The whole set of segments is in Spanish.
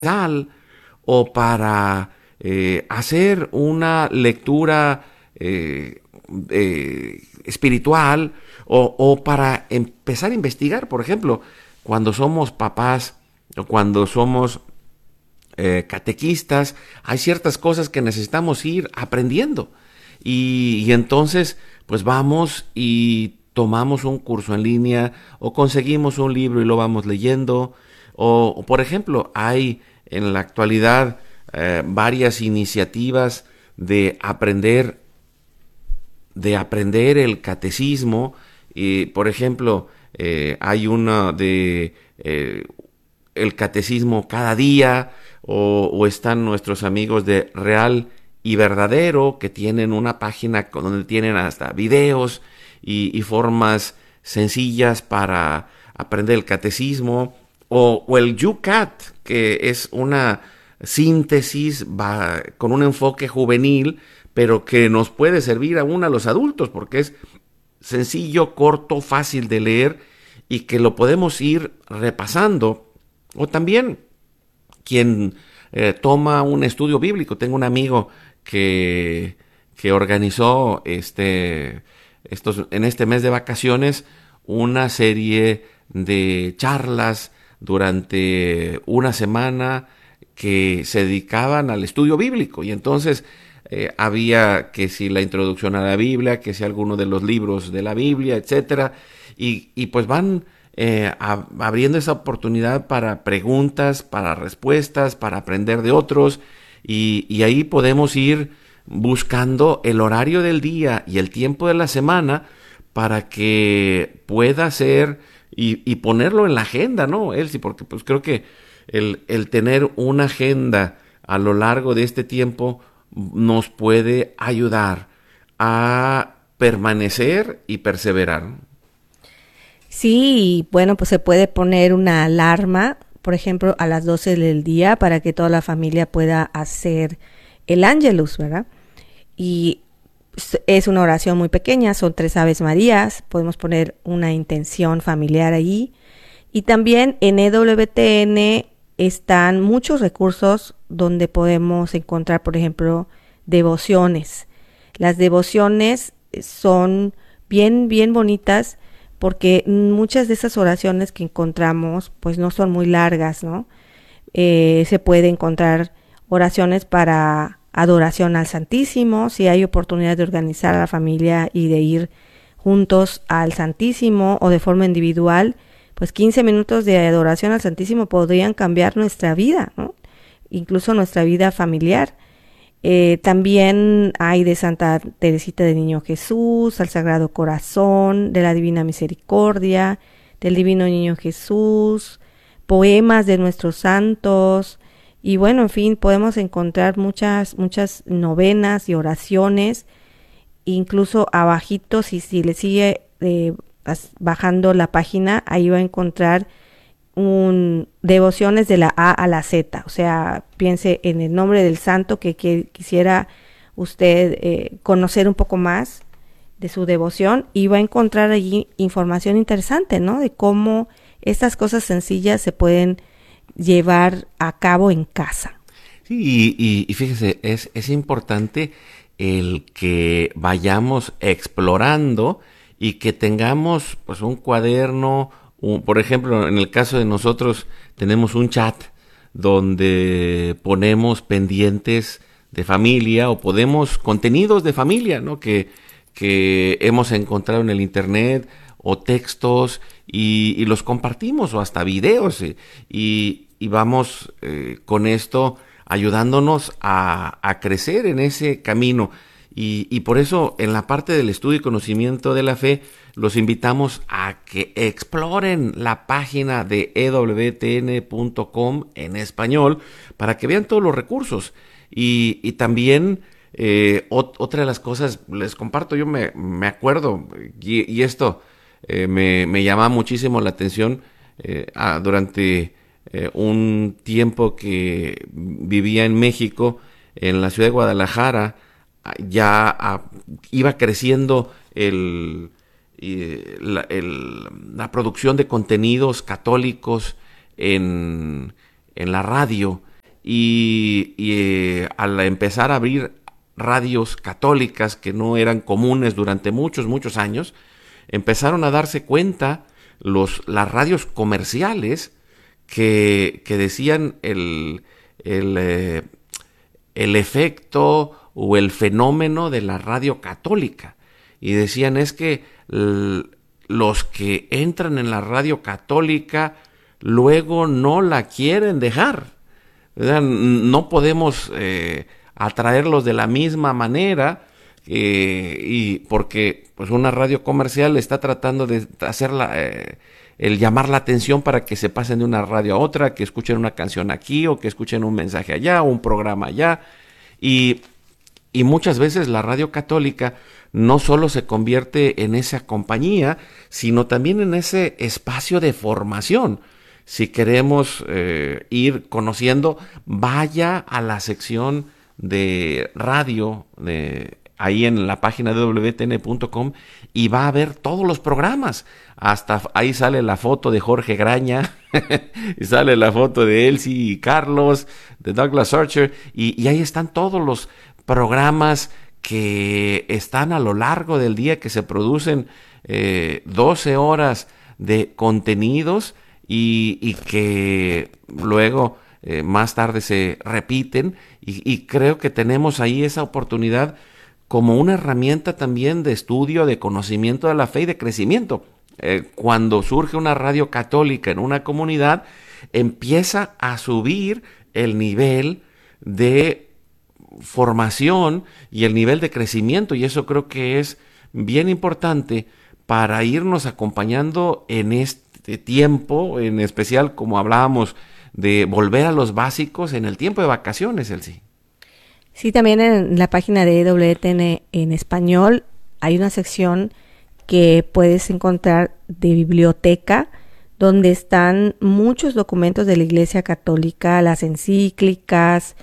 o para hacer una lectura espiritual o para empezar a investigar. Por ejemplo, cuando somos papás o cuando somos catequistas, hay ciertas cosas que necesitamos ir aprendiendo. Y entonces, pues vamos y tomamos un curso en línea o conseguimos un libro y lo vamos leyendo. O por ejemplo, hay en la actualidad varias iniciativas de aprender el catecismo. Y, por ejemplo, hay una de el catecismo cada día, o están nuestros amigos de Real y Verdadero, que tienen una página donde tienen hasta videos y formas sencillas para aprender el catecismo, o el YouCat, que es una síntesis con un enfoque juvenil, pero que nos puede servir aún a los adultos, porque es sencillo, corto, fácil de leer y que lo podemos ir repasando. O también quien toma un estudio bíblico. Tengo un amigo que organizó en este mes de vacaciones una serie de charlas durante una semana que se dedicaban al estudio bíblico. Y entonces había que si la introducción a la Biblia, que si alguno de los libros de la Biblia, etcétera. Y pues van abriendo esa oportunidad para preguntas, para respuestas, para aprender de otros, y ahí podemos ir buscando el horario del día y el tiempo de la semana para que pueda ser y ponerlo en la agenda, ¿no, Elsie? Porque pues creo que el tener una agenda a lo largo de este tiempo nos puede ayudar a permanecer y perseverar. Sí, bueno, pues se puede poner una alarma, por ejemplo, a las 12 del día para que toda la familia pueda hacer el Ángelus, ¿verdad? Y es una oración muy pequeña, son 3 Aves Marías, podemos poner una intención familiar ahí. Y también en EWTN están muchos recursos donde podemos encontrar, por ejemplo, devociones. Las devociones son bien, bien bonitas porque muchas de esas oraciones que encontramos pues no son muy largas, ¿no? Se puede encontrar oraciones para adoración al Santísimo, si hay oportunidad de organizar a la familia y de ir juntos al Santísimo o de forma individual, pues 15 minutos de adoración al Santísimo podrían cambiar nuestra vida, ¿no? Incluso nuestra vida familiar. También hay de Santa Teresita del Niño Jesús, al Sagrado Corazón, de la Divina Misericordia, del Divino Niño Jesús, poemas de nuestros santos, y bueno, en fin, podemos encontrar muchas novenas y oraciones, incluso abajito, si le sigue bajando la página, ahí va a encontrar devociones de la A a la Z, o sea, piense en el nombre del santo que quisiera usted conocer un poco más de su devoción, y va a encontrar allí información interesante, ¿no? De cómo estas cosas sencillas se pueden llevar a cabo en casa. Sí, y fíjese, es importante el que vayamos explorando y que tengamos pues un cuaderno. Por ejemplo, en el caso de nosotros tenemos un chat donde ponemos pendientes de familia o podemos contenidos de familia, ¿no? Que hemos encontrado en el internet, o textos, y los compartimos, o hasta videos, y vamos con esto ayudándonos a crecer en ese camino. Y por eso en la parte del estudio y conocimiento de la fe los invitamos a que exploren la página de ewtn.com en español para que vean todos los recursos. Y también otra de las cosas, les comparto, yo me acuerdo, y esto me llama muchísimo la atención durante un tiempo que vivía en México, en la ciudad de Guadalajara. Ya iba creciendo la producción de contenidos católicos en la radio, y al empezar a abrir radios católicas que no eran comunes durante muchos años, empezaron a darse cuenta las radios comerciales que decían el efecto o el fenómeno de la radio católica. Y decían, es que los que entran en la radio católica luego no la quieren dejar, ¿verdad? No podemos atraerlos de la misma manera, y porque pues una radio comercial está tratando de hacer el llamar la atención para que se pasen de una radio a otra, que escuchen una canción aquí o que escuchen un mensaje allá o un programa allá, y muchas veces la radio católica no solo se convierte en esa compañía, sino también en ese espacio de formación. Si queremos ir conociendo, vaya a la sección de radio ahí en la página de wtn.com y va a ver todos los programas. Hasta ahí sale la foto de Jorge Graña, y sale la foto de Elsie y Carlos, de Douglas Archer, y ahí están todos los programas que están a lo largo del día, que se producen 12 horas de contenidos y que luego más tarde se repiten, y creo que tenemos ahí esa oportunidad como una herramienta también de estudio, de conocimiento de la fe y de crecimiento. Cuando surge una radio católica en una comunidad, empieza a subir el nivel de formación y el nivel de crecimiento, y eso creo que es bien importante para irnos acompañando en este tiempo, en especial como hablábamos de volver a los básicos en el tiempo de vacaciones, Elsie. Sí, también en la página de EWTN en español hay una sección que puedes encontrar de biblioteca, donde están muchos documentos de la Iglesia Católica, las encíclicas,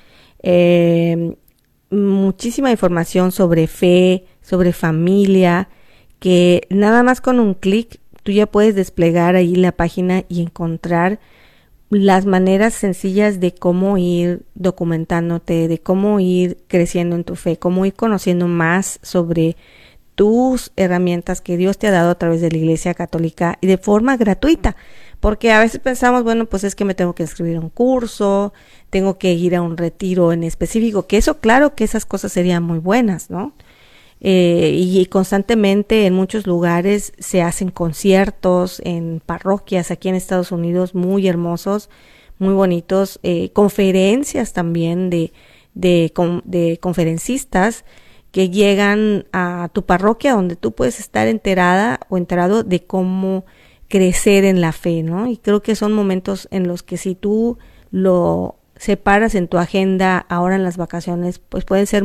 muchísima información sobre fe, sobre familia, que nada más con un clic tú ya puedes desplegar ahí la página y encontrar las maneras sencillas de cómo ir documentándote, de cómo ir creciendo en tu fe, cómo ir conociendo más sobre tus herramientas que Dios te ha dado a través de la Iglesia Católica y de forma gratuita. Porque a veces pensamos, bueno, pues es que me tengo que inscribir a un curso, tengo que ir a un retiro en específico, que eso, claro que esas cosas serían muy buenas, ¿no? Y constantemente en muchos lugares se hacen conciertos en parroquias aquí en Estados Unidos muy hermosos, muy bonitos, conferencias también de conferencistas que llegan a tu parroquia, donde tú puedes estar enterada o enterado de cómo crecer en la fe, ¿no? Y creo que son momentos en los que si tú lo separas en tu agenda ahora en las vacaciones, pues pueden ser